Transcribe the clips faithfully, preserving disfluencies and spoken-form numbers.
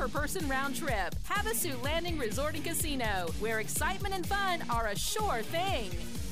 per person round trip. Havasu Landing Resort and Casino, where excitement and fun are a sure thing.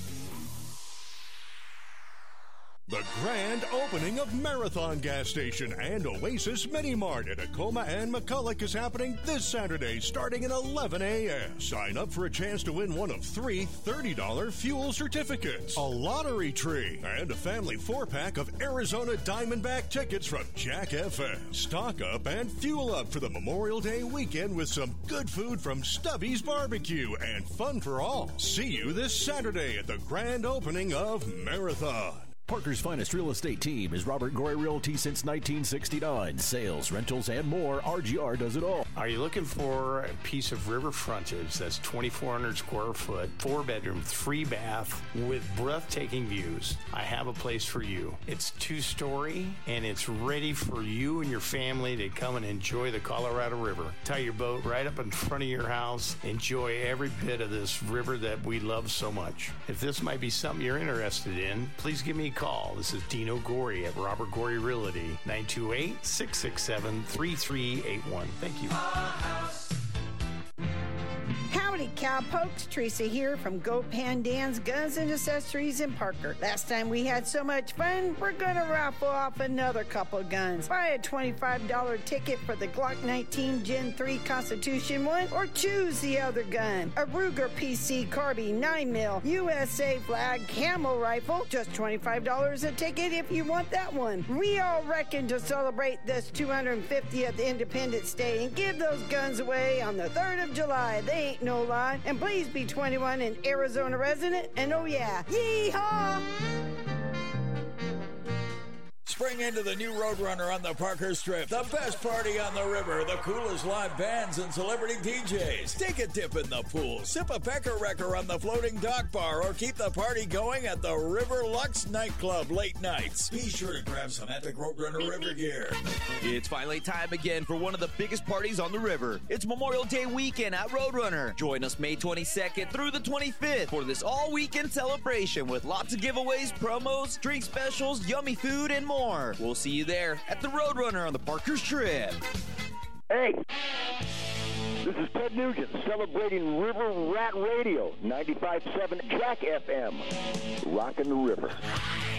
The grand opening of Marathon Gas Station and Oasis Mini Mart at Tacoma and McCulloch is happening this Saturday starting at eleven a.m. Sign up for a chance to win one of three thirty dollars fuel certificates, a lottery tree, and a family four-pack of Arizona Diamondback tickets from Jack F M. Stock up and fuel up for the Memorial Day weekend with some good food from Stubby's Barbecue and fun for all. See you this Saturday at the grand opening of Marathon. Parker's finest real estate team is Robert Gorey Realty since nineteen sixty-nine. Sales, rentals, and more. R G R does it all. Are you looking for a piece of river frontage that's twenty-four hundred square foot, four bedroom, three bath with breathtaking views? I have a place for you. It's two story and it's ready for you and your family to come and enjoy the Colorado River. Tie your boat right up in front of your house. Enjoy every bit of this river that we love so much. If this might be something you're interested in, please give me a call. This is Dino Gorey at Robert Gorey Realty, nine two eight, six six seven, three three eight one. Thank you. Howdy, cowpokes. Teresa here from Go Pandan's Guns and Accessories in Parker. Last time we had so much fun, we're going to raffle off another couple guns. Buy a twenty-five dollars ticket for the Glock nineteen Gen three Constitution one, or choose the other gun. A Ruger P C Carbine nine mil U S A flag camel rifle, just twenty-five dollars a ticket if you want that one. We all reckon to celebrate this two hundred fiftieth Independence Day and give those guns away on the third of July. They ain't no lie. And please be twenty-one and Arizona resident. And oh yeah, yeehaw! Spring into the new Roadrunner on the Parker Strip. The best party on the river, the coolest live bands and celebrity D Js. Take a dip in the pool, sip a Pecker Wrecker on the floating dock bar, or keep the party going at the River Lux nightclub late nights. Be sure to grab some epic Roadrunner river gear. It's finally time again for one of the biggest parties on the river. It's Memorial Day weekend at Roadrunner. Join us May twenty-second through the twenty-fifth for this all-weekend celebration with lots of giveaways, promos, drink specials, yummy food, and more. We'll see you there at the Roadrunner on the Parker Strip. Hey, this is Ted Nugent celebrating River Rat Radio, ninety-five point seven Jack F M, rockin' the river.